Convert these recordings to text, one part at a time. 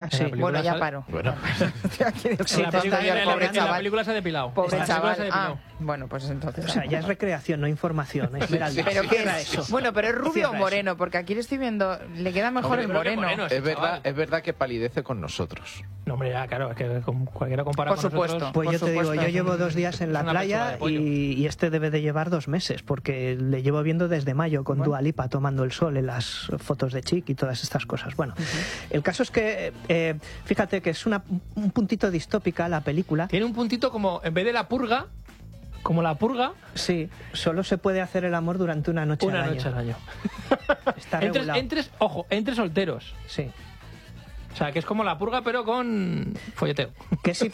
Sí. Bueno, ya paro. Bueno. Sí, te digo yo, el pobre En la chaval. película se ha depilado. Pobre En la película chaval. se ha depilado. Bueno, pues entonces. O sea, ya es recreación, no información. Esmeralda. Pero ¿qué Cierra es? eso. Bueno, pero es rubio o Cierra moreno, porque aquí le estoy viendo, le queda mejor Hombre, el pero que moreno. moreno. Es verdad que palidece con nosotros. No, hombre, ya, claro, es que cualquiera compara Por con supuesto. nosotros. Pues Por yo te digo, supuesto. yo llevo 2 días en la Es una pechuga playa de pollo. y este debe de llevar 2 meses, porque le llevo viendo desde mayo con Dua Lipa tomando el sol en las fotos de Chic y todas estas cosas. Bueno, el caso es que, fíjate que es un puntito distópica la película. Tiene un puntito como, en vez de la purga, como la purga, Sí, solo se puede hacer el amor durante una noche una al noche año. al año. Está regulado. Entre solteros. Sí. O sea, que es como la purga, pero con folleteo. Que es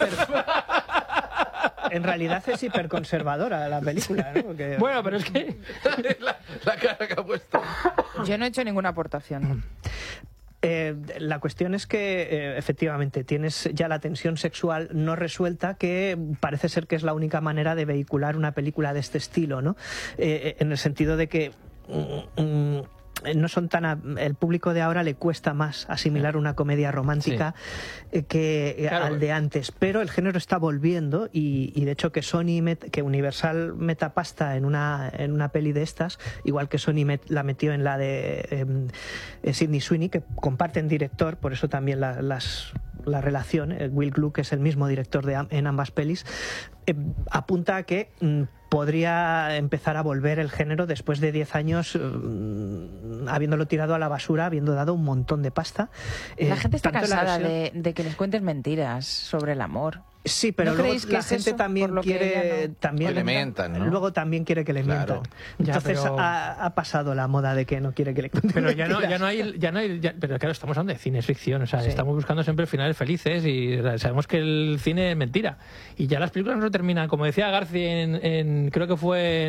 en realidad es hiperconservadora la película, ¿no? Porque- Bueno, pero es que... la cara que ha puesto. Yo no he hecho ninguna aportación. La cuestión es que efectivamente tienes ya la tensión sexual no resuelta, que parece ser que es la única manera de vehicular una película de este estilo, ¿no? En el sentido de que no son tan el público de ahora le cuesta más asimilar una comedia romántica que Claro. al de antes, pero el género está volviendo y de hecho que que Universal meta pasta en una peli de estas, igual que Sony la metió en la de Sydney Sweeney, que comparten director, por eso también la relación, Will Gluck es el mismo director en ambas pelis, apunta a que podría empezar a volver el género después de 10 años habiéndolo tirado a la basura, habiendo dado un montón de pasta. La gente está tanto en la cansada versión- de que les cuentes mentiras sobre el amor. Sí, pero ¿No luego creéis que la es gente eso? también Por lo que quiere ella no- también Que le mientan, ¿no? luego también quiere que le Claro. mientan. Ya, Entonces pero- ha pasado la moda de que no quiere que le cuenten Pero ya no mentiras. hay... pero claro, estamos hablando de cine, es ficción. O sea, Sí. estamos buscando siempre finales felices y sabemos que el cine es mentira. Y ya las películas no terminan. Como decía Garci creo que fue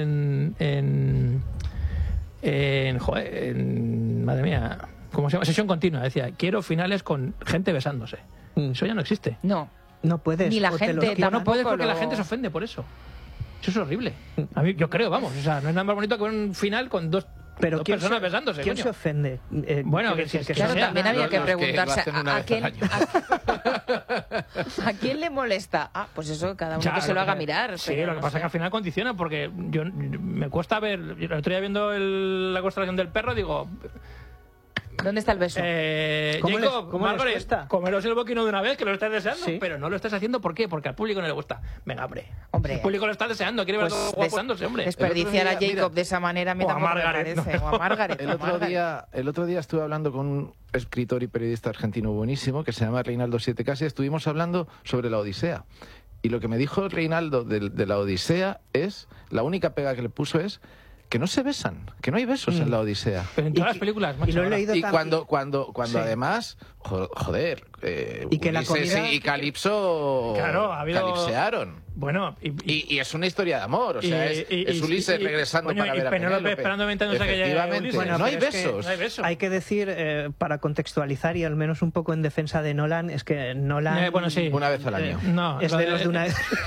madre mía, ¿cómo se llama? Sesión continua. Decía, quiero finales con gente besándose. Eso ya no existe. No. No puedes. Ni la o te los gente quitan. No puedes porque lo- la gente se ofende por eso. Eso es horrible. A mí, yo creo, vamos. O sea, no es nada más bonito que un final con dos Pero ¿quién personas se, besándose. ¿quién coño. se ofende? Bueno, quiero que decir sea. Claro, sea. también había que Los que lo preguntarse hacen una a vez quién, al año. a quién le molesta. Ah, pues eso, cada uno Ya, que se lo haga mirar. Sí, pero lo que no pasa sé. es que al final condiciona, porque me cuesta ver. El otro día viendo la constelación del perro, digo. ¿Dónde está el beso? ¿Cómo Jacob, les- cómo les Margaret, cuesta? comeros el boquino de una vez, que lo estás deseando, Sí. pero no lo estás haciendo. ¿Por qué? Porque al público no le gusta. Venga, Hombre. el público lo está deseando, quiere ver Pues todo guapulándose, hombre. desperdiciar a El otro día, Jacob mira, de esa manera a mí o a tampoco me Margaret, parece. ¿no? O a Margaret. El o a otro Margaret. día estuve hablando con un escritor y periodista argentino buenísimo que se llama Reinaldo Siete Casas y estuvimos hablando sobre la Odisea. Y lo que me dijo Reinaldo de la Odisea es, la única pega que le puso es que no se besan, que no hay besos en la Odisea. Pero en todas las películas, macho, y lo he ahora. leído Y también. cuando Sí. además, joder, Y que la Ulises comida- y Calipso Claro, ha habido- calipsearon. Bueno, Y es una historia de amor, o sea, es Ulises regresando coño, para ver a Penélope Penélope. esperando inventándose que llegue Efectivamente, Ulises. Bueno, no hay pero es que besos. No hay beso. Hay que decir, para contextualizar y al menos un poco en defensa de Nolan, es que Nolan Bueno, sí. Una vez al año. No, es lo de los de una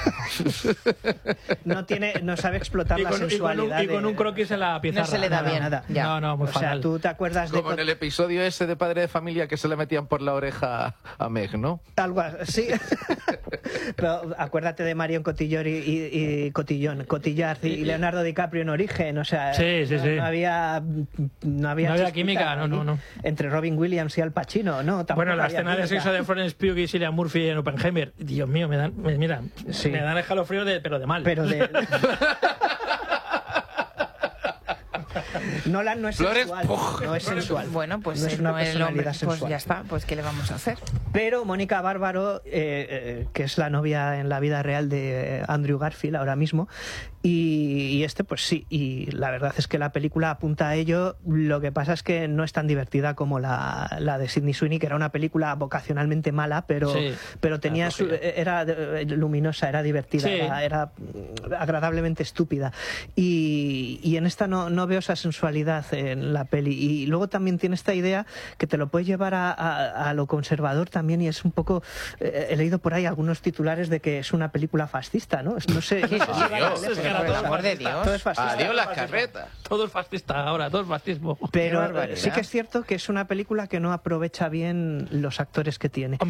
no sabe explotar y la con, sensualidad y con un de- croquis en la pizarra. No se le da nada, bien. nada. Ya. No, muy o sea, fatal. tú te acuerdas de Como en el episodio ese de Padre de Familia que se le metían por la oreja a Meg, ¿no? algo así. Pero acuérdate de Marion Cotillard y Cotillard y Leonardo DiCaprio en Origen, o sea, Sí, sí, sí. no había chispita química, aquí no. entre Robin Williams y Al Pacino, no, tampoco Bueno, la había escena de química. sexo de Florence Pugh y Cillian Murphy en Oppenheimer, Dios mío, me dan escalofríos pero de mal. Pero de Nolan no es Flores, sensual, ¡puf! no es sensual. Bueno, pues no es una no el hombre. personalidad Pues sensual. ya está, pues ¿qué le vamos a hacer? Pero Mónica Bárbaro, que es la novia en la vida real de Andrew Garfield ahora mismo, y este pues sí, y la verdad es que la película apunta a ello. Lo que pasa es que no es tan divertida como la de Sydney Sweeney, que era una película vocacionalmente mala, pero, Sí, pero tenía era luminosa, era divertida, Sí. era agradablemente estúpida. Y en esta no veo esa sensualidad en la peli. Y luego también tiene esta idea que te lo puedes llevar a lo conservador también, y es un poco... he leído por ahí algunos titulares de que es una película fascista, ¿no? No sé. Adiós. Por el amor de Dios. Todo es fascista. Adiós las carretas. Todo es fascista ahora, todo es fascismo. Qué Pero barbaridad. sí que es cierto que es una película que no aprovecha bien los actores que tiene.